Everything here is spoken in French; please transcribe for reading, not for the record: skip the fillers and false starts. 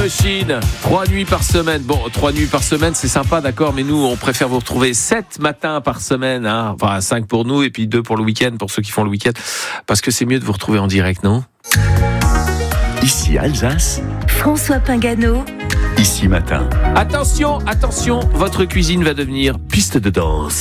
Machine, 3 nuits par semaine. Bon, 3 nuits par semaine, c'est sympa, d'accord, mais nous, on préfère vous retrouver 7 matins par semaine, hein. Enfin 5 pour nous et puis 2 pour le week-end, pour ceux qui font le week-end, parce que c'est mieux de vous retrouver en direct, non ? Ici Alsace, François Pingano. Ici Matin. Attention, votre cuisine va devenir piste de danse.